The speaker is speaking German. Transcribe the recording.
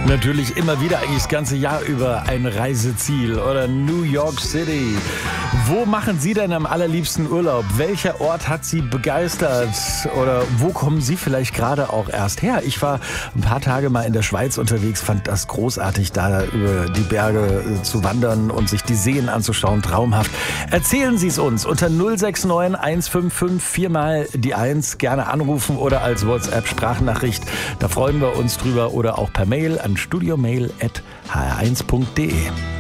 Natürlich immer wieder, eigentlich das ganze Jahr über ein Reiseziel oder New York City. Wo machen Sie denn am allerliebsten Urlaub? Welcher Ort hat Sie begeistert? Oder wo kommen Sie vielleicht gerade auch erst her? Ich war ein paar Tage mal in der Schweiz unterwegs, fand das großartig, da über die Berge zu wandern und sich die Seen anzuschauen. Traumhaft. Erzählen Sie es uns unter 069 155 4 mal die 1. Gerne anrufen oder als WhatsApp-Sprachnachricht. Da freuen wir uns drüber oder auch per Mail an studiomail@hr1.de.